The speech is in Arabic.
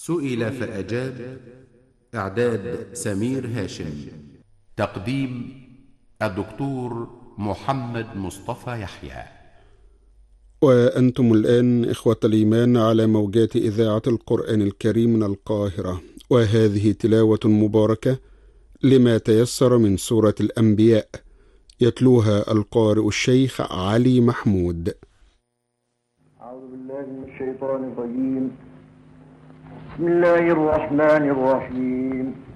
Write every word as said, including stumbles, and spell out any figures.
سئل فأجاب. إعداد سمير هاشم. تقديم الدكتور محمد مصطفى يحيى. وأنتم الآن إخوة الإيمان على موجات إذاعة القرآن الكريم من القاهرة، وهذه تلاوة مباركة لما تيسر من سورة الأنبياء، يتلوها القارئ الشيخ علي محمود. أعوذ بالله من الشيطان الرجيم. بسم الله الرحمن الرحيم.